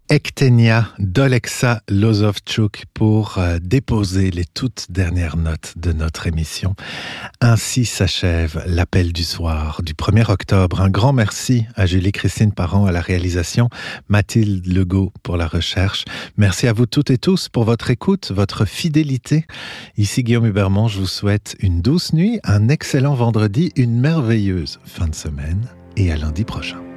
Ektenia d'Oleksa Lozovchuk pour déposer les toutes dernières notes de notre émission. Ainsi s'achève l'appel du soir du 1er octobre. Un grand merci à Julie-Christine Parent à la réalisation, Mathilde Legault pour la recherche. Merci à vous toutes et tous pour votre écoute, votre fidélité. Ici Guillaume Hubermont, je vous souhaite une douce nuit, un excellent vendredi, une merveilleuse fin de semaine et à lundi prochain.